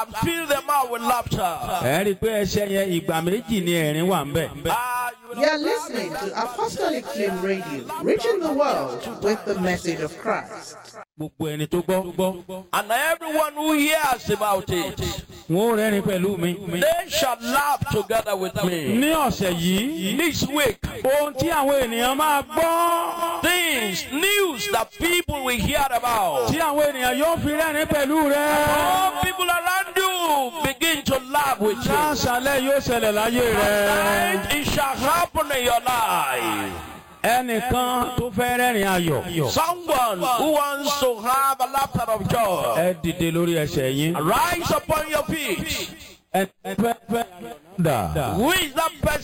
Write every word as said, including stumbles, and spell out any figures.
and fill them out with laughter. ẹ rí i pé ẹsẹ̀ yẹn ìgbà méjì ni ẹ̀rín wà ń bẹ̀. Ah, you You are listening to Apostolic Flame Radio, reaching the world with the message of Christ. gbogbo ẹni tó gbọ́ gbọ́. and everyone who hears about it, wọn ò rẹ́rìn pẹ̀lú mi. they shall laugh together with me. ní ọ̀sẹ̀ yìí. This week, ohun tí àwọn ènìyàn máa gbọ́. things, news that people will hear about. tí àwọn ènìyàn yóò fi rẹ́rìn pẹ̀lú rẹ. All people around you begin to laugh with you. láṣàlẹ̀ yóò ṣẹlẹ̀ láyé rẹ. And it shall happen in your life. ẹnìkan tó fẹ́ rẹ́rìn ayọ̀. Someone who wants to have a laughter of joy, ẹ dìde lórí ẹsẹ̀ yín. rise upon your feet. ẹ fẹ́ fẹ́ dà. Who is that person?